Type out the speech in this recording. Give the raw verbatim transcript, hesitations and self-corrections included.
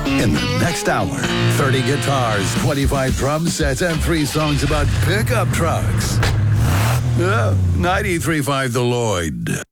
In the next hour, thirty guitars, twenty-five drum sets, and three songs about pickup trucks. Uh, ninety-three point five The Lloyd.